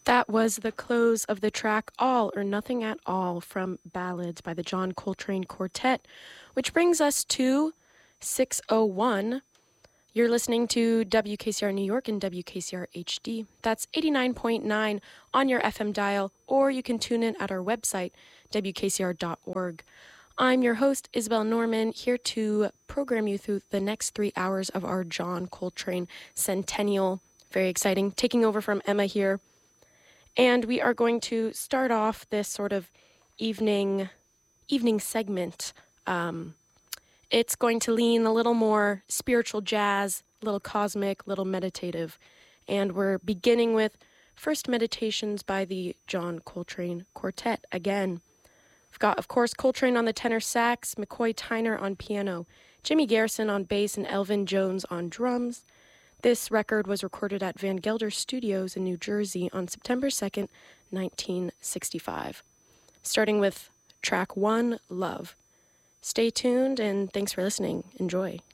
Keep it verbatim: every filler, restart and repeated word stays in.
That was the close of the track All or Nothing at All from Ballads by the John Coltrane Quartet, which brings us to six oh one. You're listening to W K C R New York and W K C R H D. That's eighty-nine point nine on your F M dial, or you can tune in at our website, W K C R dot org. I'm your host, Isabel Norman, here to program you through the next three hours of our John Coltrane Centennial. Very exciting. Taking over from Emma here. And we are going to start off this sort of evening evening segment. Um, it's going to lean a little more spiritual jazz, a little cosmic, a little meditative. And we're beginning with First Meditations by the John Coltrane Quartet again. We've got, of course, Coltrane on the tenor sax, McCoy Tyner on piano, Jimmy Garrison on bass, and Elvin Jones on drums. This record was recorded at Van Gelder Studios in New Jersey on September second, nineteen sixty-five. Starting with track one, Love. Stay tuned and thanks for listening. Enjoy.